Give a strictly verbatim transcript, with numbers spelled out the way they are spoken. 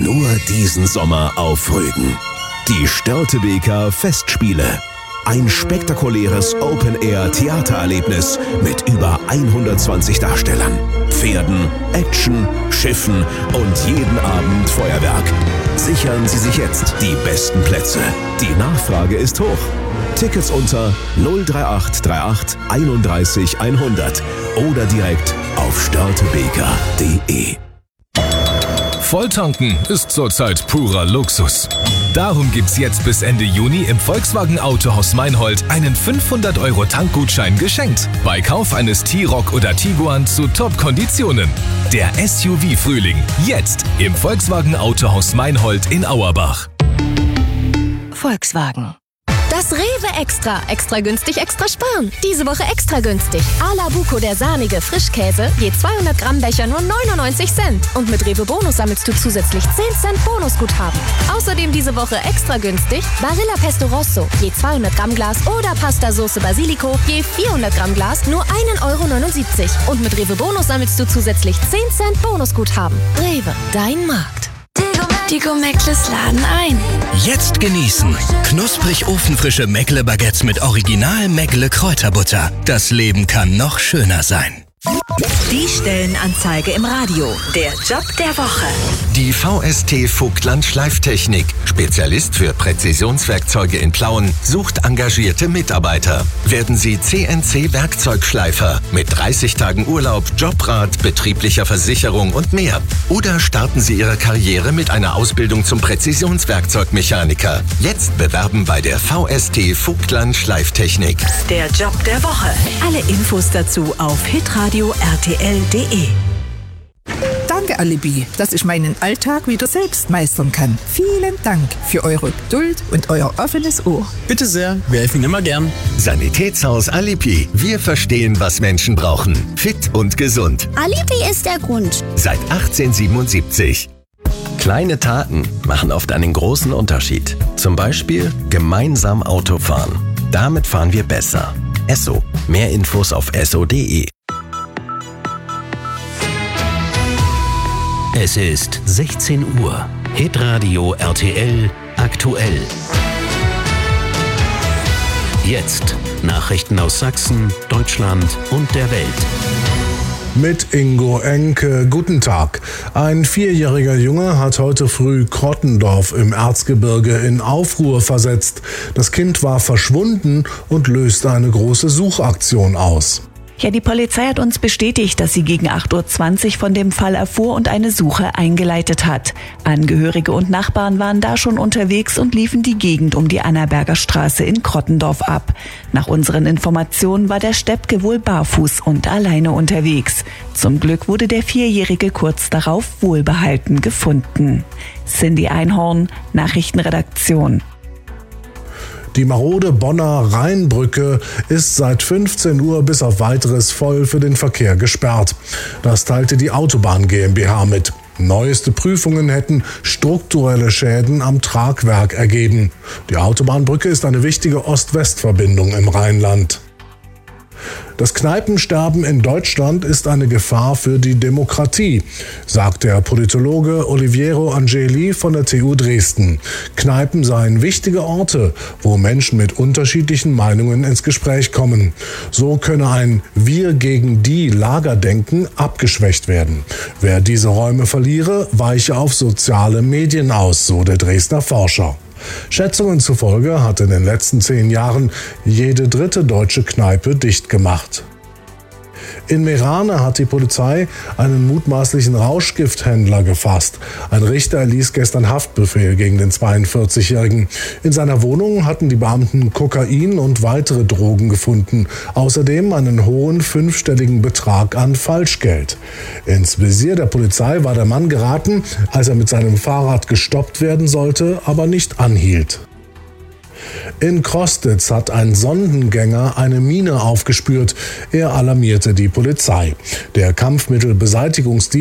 Nur diesen Sommer auf Rügen. Die Störtebeker Festspiele. Ein spektakuläres Open-Air-Theatererlebnis mit über hundertzwanzig Darstellern, Pferden, Action, Schiffen und jeden Abend Feuerwerk. Sichern Sie sich jetzt die besten Plätze. Die Nachfrage ist hoch. Tickets unter null drei acht drei acht einunddreißig hundert oder direkt auf störtebeker punkt de. Volltanken ist zurzeit purer Luxus. Darum gibt's jetzt bis Ende Juni im Volkswagen Autohaus Meinhold einen fünfhundert Euro Tankgutschein geschenkt. Bei Kauf eines T-Roc oder Tiguan zu Top-Konditionen. Der S U V-Frühling. Jetzt im Volkswagen Autohaus Meinhold in Auerbach. Volkswagen. Das Rewe Extra. Extra günstig, extra sparen. Diese Woche extra günstig. Ala Buco, der sahnige Frischkäse, je zweihundert Gramm Becher nur neunundneunzig Cent. Und mit Rewe Bonus sammelst du zusätzlich zehn Cent Bonusguthaben. Außerdem diese Woche extra günstig Barilla Pesto Rosso, je zweihundert Gramm Glas oder Pasta Soße Basilico, je vierhundert Gramm Glas nur ein Euro neunundsiebzig. Und mit Rewe Bonus sammelst du zusätzlich zehn Cent Bonusguthaben. Rewe, dein Markt. Die Gomeckles laden ein. Jetzt genießen. Knusprig ofenfrische Meckle-Baguettes mit Original Meckle Kräuterbutter. Das Leben kann noch schöner sein. Die Stellenanzeige im Radio. Der Job der Woche. Die V S T Vogtland Schleiftechnik, Spezialist für Präzisionswerkzeuge in Plauen, sucht engagierte Mitarbeiter. Werden Sie C N C-Werkzeugschleifer mit dreißig Tagen Urlaub, Jobrat, betrieblicher Versicherung und mehr. Oder starten Sie Ihre Karriere mit einer Ausbildung zum Präzisionswerkzeugmechaniker. Jetzt bewerben bei der V S T Vogtland Schleiftechnik. Der Job der Woche. Alle Infos dazu auf hitradio R T L punkt de. Danke, Alibi, dass ich meinen Alltag wieder selbst meistern kann. Vielen Dank für eure Geduld und euer offenes Ohr. Bitte sehr, wir helfen Ihnen immer gern. Sanitätshaus Alibi. Wir verstehen, was Menschen brauchen. Fit und gesund. Alibi ist der Grund. Seit achtzehnhundertsiebenundsiebzig. Kleine Taten machen oft einen großen Unterschied. Zum Beispiel gemeinsam Auto fahren. Damit fahren wir besser. Esso. Mehr Infos auf esso punkt de. Es ist sechzehn Uhr. Hitradio R T L aktuell. Jetzt Nachrichten aus Sachsen, Deutschland und der Welt. Mit Ingo Enke. Guten Tag. Ein vierjähriger Junge hat heute früh Krottendorf im Erzgebirge in Aufruhr versetzt. Das Kind war verschwunden und löste eine große Suchaktion aus. Ja, die Polizei hat uns bestätigt, dass sie gegen acht Uhr zwanzig von dem Fall erfuhr und eine Suche eingeleitet hat. Angehörige und Nachbarn waren da schon unterwegs und liefen die Gegend um die Annaberger Straße in Krottendorf ab. Nach unseren Informationen war der Steppke wohl barfuß und alleine unterwegs. Zum Glück wurde der Vierjährige kurz darauf wohlbehalten gefunden. Cindy Einhorn, Nachrichtenredaktion. Die marode Bonner Rheinbrücke ist seit fünfzehn Uhr bis auf weiteres voll für den Verkehr gesperrt. Das teilte die Autobahn GmbH mit. Neueste Prüfungen hätten strukturelle Schäden am Tragwerk ergeben. Die Autobahnbrücke ist eine wichtige Ost-West-Verbindung im Rheinland. Das Kneipensterben in Deutschland ist eine Gefahr für die Demokratie, sagt der Politologe Oliviero Angeli von der T U Dresden. Kneipen seien wichtige Orte, wo Menschen mit unterschiedlichen Meinungen ins Gespräch kommen. So könne ein Wir gegen die Lagerdenken abgeschwächt werden. Wer diese Räume verliere, weiche auf soziale Medien aus, so der Dresdner Forscher. Schätzungen zufolge hat in den letzten zehn Jahren jede dritte deutsche Kneipe dicht gemacht. In Meerane hat die Polizei einen mutmaßlichen Rauschgifthändler gefasst. Ein Richter erließ gestern Haftbefehl gegen den zweiundvierzigjährigen. In seiner Wohnung hatten die Beamten Kokain und weitere Drogen gefunden. Außerdem einen hohen fünfstelligen Betrag an Falschgeld. Ins Visier der Polizei war der Mann geraten, als er mit seinem Fahrrad gestoppt werden sollte, aber nicht anhielt. In Krostitz hat ein Sondengänger eine Mine aufgespürt. Er alarmierte die Polizei. Der Kampfmittelbeseitigungsdienst